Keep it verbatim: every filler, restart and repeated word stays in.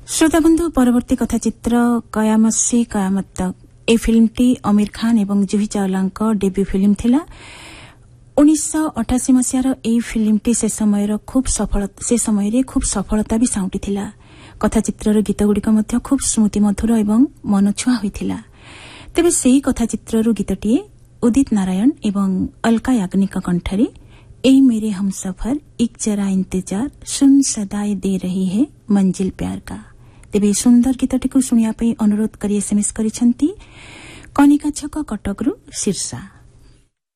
श्रोता बंधु परवर्ती कथाचित्र कयामत से कयामत तक ए फिल्मटी आमिर खान एवं जूही चावलांको डेब्यू फिल्म थिला। उन्नीस अठासी मसीहार ए फिल्मटी से समय खूब सफल से समय खूब सफलता भी साउंटिथिला। कथाचित्रर गीतगुड़िक मध्य खूब स्मृति मधुर एवं मनछुआ होइथिला। तेबे सेही कथाचित्रर गीतटीए उदित नारायण एवं अलका याग्निक कंठरे ए मेरे हमसफर एक जरा इंतजार सुन सदाए दे रही है मंजिल प्यार का। तेबे सुंदर गीतटी को सुनिया पई अनुरोध करी एसएमएस करिसंती कनिका छक कटकरू शीर्षा।